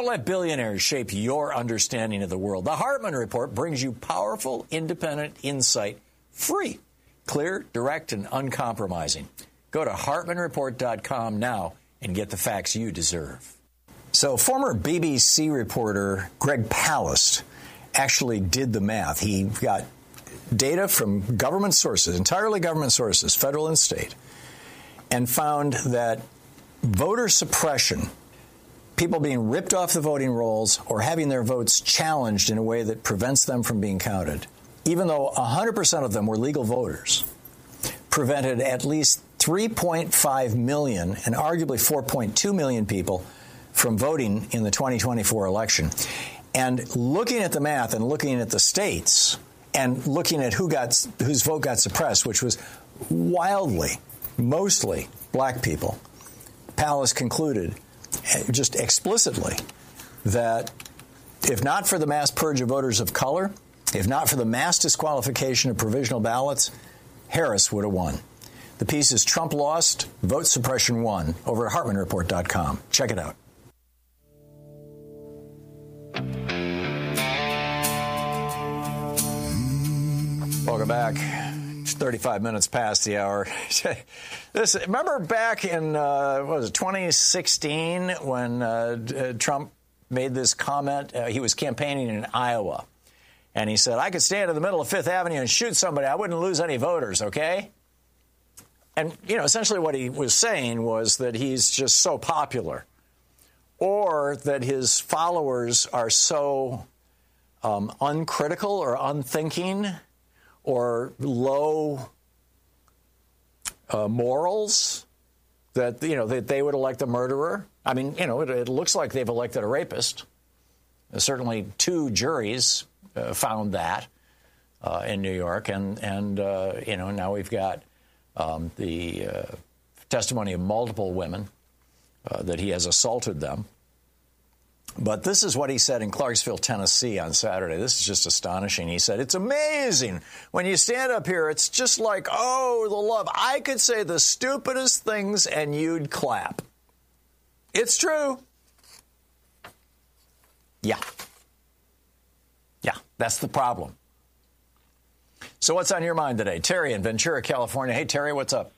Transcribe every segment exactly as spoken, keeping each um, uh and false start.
Don't let billionaires shape your understanding of the world. The Hartman Report brings you powerful, independent insight, free, clear, direct, and uncompromising. Go to Hartman Report dot com now and get the facts you deserve. So former B B C reporter Greg Palast actually did the math. He got data from government sources, entirely government sources, federal and state, and found that voter suppression, people being ripped off the voting rolls or having their votes challenged in a way that prevents them from being counted, even though one hundred percent of them were legal voters, prevented at least three point five million and arguably four point two million people from voting in the twenty twenty-four election. And looking at the math and looking at the states and looking at who got whose vote got suppressed, which was wildly, mostly black people, Palast concluded just explicitly that if not for the mass purge of voters of color, if not for the mass disqualification of provisional ballots, Harris would have won. The piece is Trump Lost, Vote Suppression Won, over at Hartman Report dot com. Check it out. Welcome back. It's thirty-five minutes past the hour. This, remember back in, uh, what was it, twenty sixteen, when uh, Trump made this comment? Uh, he was campaigning in Iowa, and he said, I could stand in the middle of Fifth Avenue and shoot somebody. I wouldn't lose any voters, okay? And, you know, essentially what he was saying was that he's just so popular, or that his followers are so um, uncritical or unthinking or low uh, morals that, you know, that they would elect a murderer. I mean, you know, it, it looks like they've elected a rapist. Uh, certainly two juries uh, found that uh, in New York. And, and uh, you know, now we've got um, the uh, testimony of multiple women uh, that he has assaulted them. But this is what he said in Clarksville, Tennessee on Saturday. This is just astonishing. He said, it's amazing. When you stand up here, it's just like, oh, the love. I could say the stupidest things and you'd clap. It's true. Yeah. Yeah, that's the problem. So what's on your mind today? Terry in Ventura, California. Hey, Terry, what's up?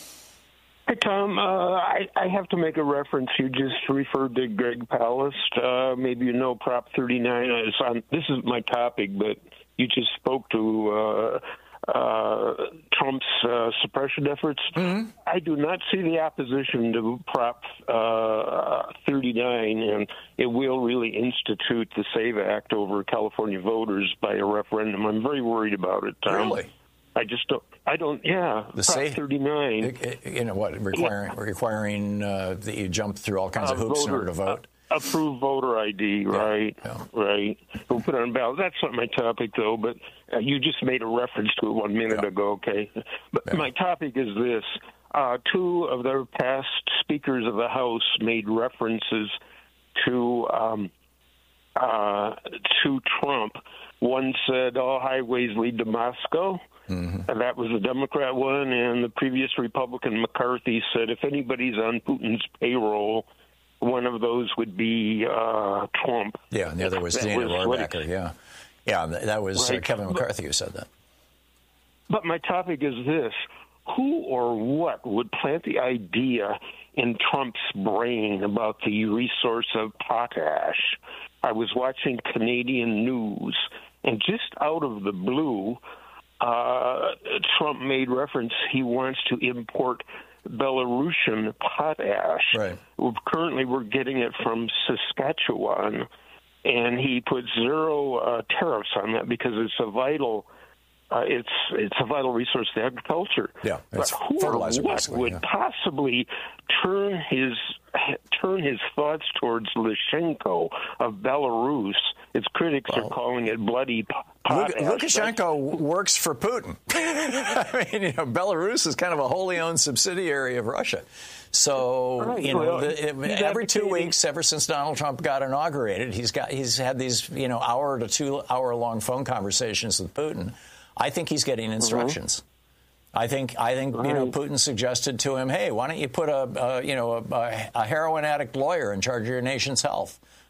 Hey, Tom, uh, I, I have to make a reference. You just referred to Greg Palast. Uh, maybe you know Prop thirty-nine. Is on, this is my topic, but you just spoke to uh, uh, Trump's uh, suppression efforts. Mm-hmm. I do not see the opposition to Prop uh, thirty-nine, and it will really institute the SAVE Act over California voters by a referendum. I'm very worried about it, Tom. Really? I just don't. I don't. Yeah, the Prop safe, thirty-nine. You know what? Requiring yeah. requiring uh, that you jump through all kinds uh, of hoops voter, in order to vote. Uh, approved voter I D, right? Yeah. Yeah. Right. We'll put it on ballot. That's not my topic, though. But uh, you just made a reference to it one minute yeah. ago. Okay. But yeah. my topic is this: uh, two of their past speakers of the House made references to um, uh, to Trump. One said all highways lead to Moscow. Mm-hmm. And that was the Democrat one, and the previous Republican McCarthy said if anybody's on Putin's payroll, one of those would be uh, Trump. Yeah, and the other was that Dana was Rohrabacher, yeah. Yeah, that was right. uh, Kevin McCarthy who said that. But my topic is this. Who or what would plant the idea in Trump's brain about the resource of potash? I was watching Canadian news, and just out of the blue, Uh, Trump made reference he wants to import Belarusian potash. Right. Currently, we're getting it from Saskatchewan, and he put zero uh, tariffs on that because it's a vital, uh, it's it's a vital resource to agriculture. Yeah, but who or what would yeah. possibly turn his turn his thoughts towards Lukashenko of Belarus? Its critics well, are calling it bloody potash. Lukashenko works for Putin. I mean, you know, Belarus is kind of a wholly owned subsidiary of Russia. So, right. you know, well, the, it, every two weeks, ever since Donald Trump got inaugurated, he's got he's had these, you know, hour to two hour long phone conversations with Putin. I think he's getting instructions. Mm-hmm. I think I think right. you know, Putin suggested to him, hey, why don't you put a, a you know a, a heroin addict lawyer in charge of your nation's health?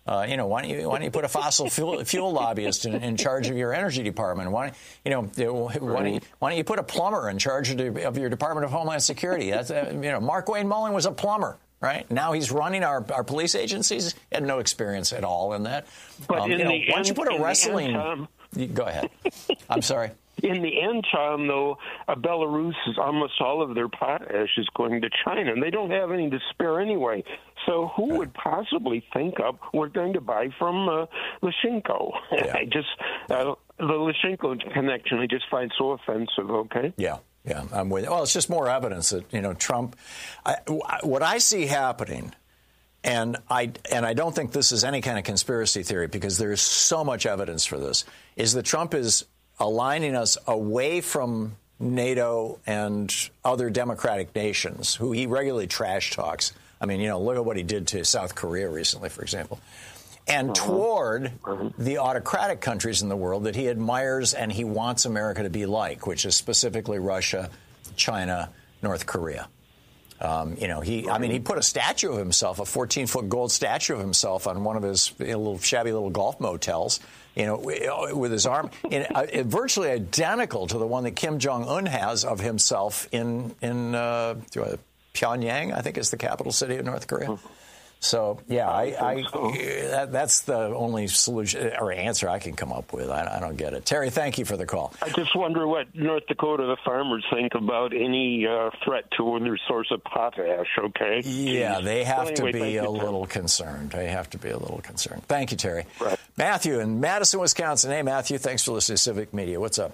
Uh, you know, why don't you why don't you put a fossil fuel, fuel lobbyist in, in charge of your energy department? Why don't you know why don't you, why don't you put a plumber in charge of, the, of your Department of Homeland Security? That's uh, you know, Mark Wayne Mullen was a plumber, right? Now he's running our, our police agencies. He had no experience at all in that. But um, in you know, the why don't you put a wrestling? End, Tom, you, go ahead. I'm sorry. In the end, Tom, though, uh, Belarus is almost all of their potash is going to China, and they don't have any to spare anyway. So who would possibly think of we're going to buy from uh, Lyshenko? Yeah. I just uh, the Lyshenko connection I just find so offensive. Okay. Yeah. Yeah, I'm with you. Well, it's just more evidence that, you know, Trump, I, what I see happening, and I and I don't think this is any kind of conspiracy theory because there's so much evidence for this, is that Trump is aligning us away from NATO and other democratic nations who he regularly trash talks. I mean, you know, look at what he did to South Korea recently, for example. And toward the autocratic countries in the world that he admires and he wants America to be like, which is specifically Russia, China, North Korea. Um, you know, he, I mean, he put a statue of himself, a fourteen-foot gold statue of himself on one of his you know, little shabby little golf motels, you know, with his arm, in, uh, virtually identical to the one that Kim Jong-un has of himself in, in uh, Pyongyang, I think is the capital city of North Korea. So, yeah, I, I, that, that's the only solution or answer I can come up with. I, I don't get it. Terry, thank you for the call. I just wonder what North Dakota, the farmers, think about any uh, threat to their source of potash, okay? Yeah, Jeez. they have well, anyway, to be a you, little concerned. They have to be a little concerned. Thank you, Terry. Right. Matthew in Madison, Wisconsin. Hey, Matthew, thanks for listening to Civic Media. What's up?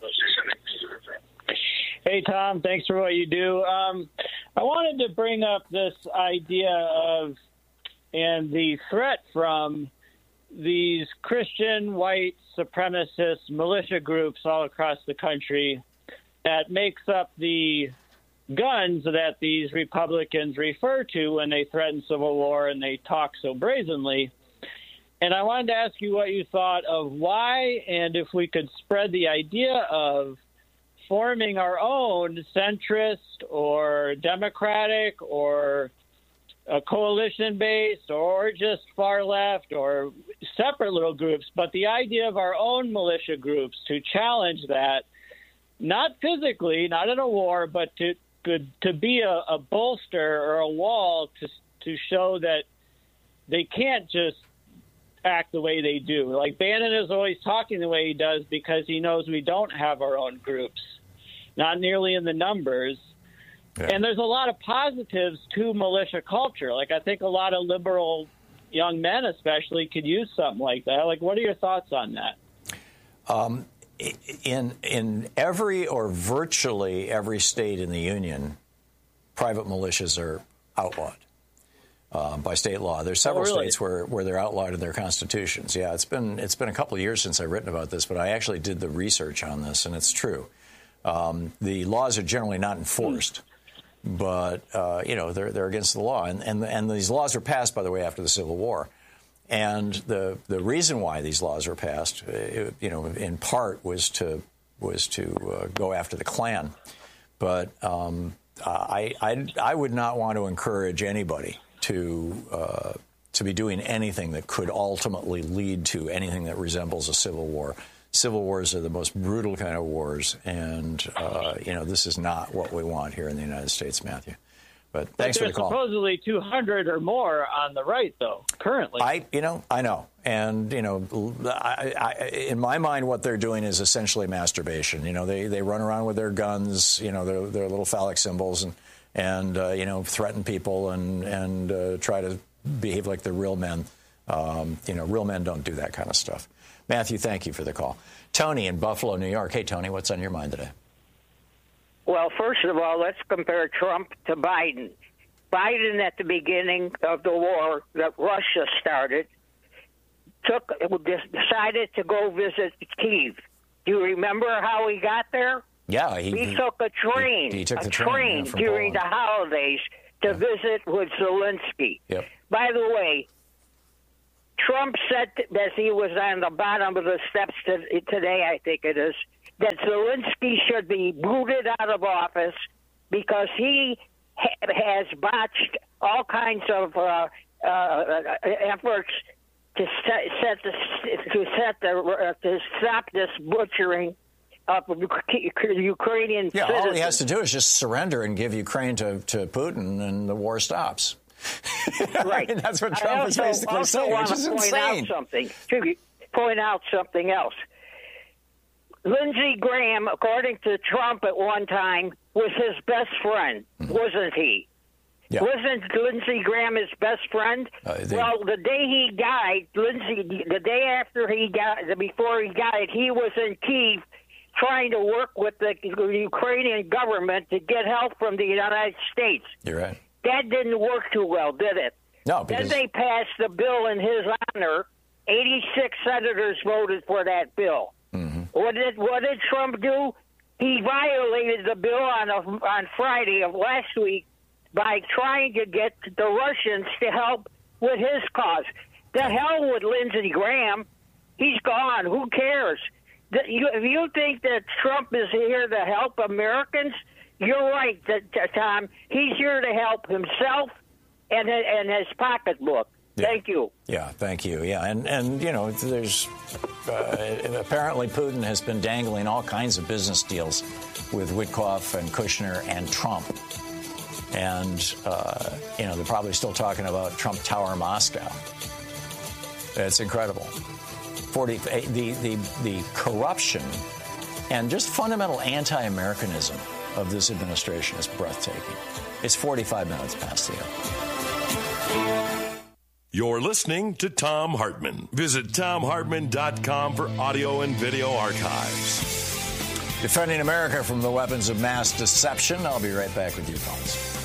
Hey, Tom, thanks for what you do. Um, I wanted to bring up this idea of and the threat from these Christian white supremacist militia groups all across the country that makes up the guns that these Republicans refer to when they threaten civil war and they talk so brazenly. And I wanted to ask you what you thought of why, and if we could spread the idea of forming our own centrist or Democratic or a coalition-based or just far left or separate little groups, but the idea of our own militia groups to challenge that, not physically, not in a war, but to to be a, a bolster or a wall to to show that they can't just act the way they do. Like Bannon is always talking the way he does because he knows we don't have our own groups, not nearly in the numbers. Yeah. And there's a lot of positives to militia culture. Like, I think a lot of liberal young men especially could use something like that. Like, what are your thoughts on that? Um, in in every or virtually every state in the union, private militias are outlawed uh, by state law. There's several oh, really? states where, where they're outlawed in their constitutions. Yeah, it's been it's been a couple of years since I've written about this, but I actually did the research on this, and it's true. Um, the laws are generally not enforced. But, uh, you know, they're, they're against the law. And, and, and these laws were passed, by the way, after the Civil War. And the the reason why these laws were passed, uh, you know, in part was to was to uh, go after the Klan. But um, I, I I would not want to encourage anybody to uh, to be doing anything that could ultimately lead to anything that resembles a civil war. Civil wars are the most brutal kind of wars, and, uh, you know, this is not what we want here in the United States, Matthew. But thanks but for the call. Supposedly two hundred or more on the right, though, currently. I, you know, I know. And, you know, I, I, in my mind, what they're doing is essentially masturbation. You know, they, they run around with their guns, you know, their, their little phallic symbols, and, and uh, you know, threaten people and, and uh, try to behave like they're real men. Um, you know, real men don't do that kind of stuff. Matthew, thank you for the call. Tony in Buffalo, New York. Hey, Tony, what's on your mind today? Well, first of all, let's compare Trump to Biden. Biden, at the beginning of the war that Russia started, took decided to go visit Kyiv. Do you remember how he got there? Yeah, he, he, he took a train, he, he took a the train, train yeah, during Poland. the holidays to yeah. visit with Zelensky. Yep. By the way, Trump said as he was on the bottom of the steps to, today, I think it is, that Zelensky should be booted out of office because he ha- has botched all kinds of uh, uh, efforts to set, set the to set the uh, to stop this butchering of Ukrainian yeah, citizens. all he has to do is just surrender and give Ukraine to, to Putin, and the war stops. Right. I mean, that's what Trump I also, is basically also saying, want which is to point insane. out something. To point out something else. Lindsey Graham, according to Trump at one time, was his best friend, mm-hmm. wasn't he? Yeah. Wasn't Lindsey Graham his best friend? Uh, they, well, the day he died, Lindsey, the day after he got, before he died, he was in Kyiv trying to work with the Ukrainian government to get help from the United States. You're right. That didn't work too well, did it? No, because then they passed the bill in his honor. eighty-six senators voted for that bill. Mm-hmm. What did what did Trump do? He violated the bill on a, on Friday of last week by trying to get the Russians to help with his cause. The hell with Lindsey Graham. He's gone. Who cares? The, you, if you think that Trump is here to help Americans, you're right, that, Tom. He's here to help himself and, and his pocketbook. Yeah. Thank you. Yeah, thank you. Yeah, and, and you know, there's uh, apparently Putin has been dangling all kinds of business deals with Witkoff and Kushner and Trump. And, uh, you know, they're probably still talking about Trump Tower Moscow. It's incredible. forty, the, the, the corruption and just fundamental anti-Americanism of this administration is breathtaking. It's forty-five minutes past the hour. You're listening to Thom Hartmann. Visit Thom Hartmann dot com for audio and video archives. Defending America from the weapons of mass deception. I'll be right back with you, folks.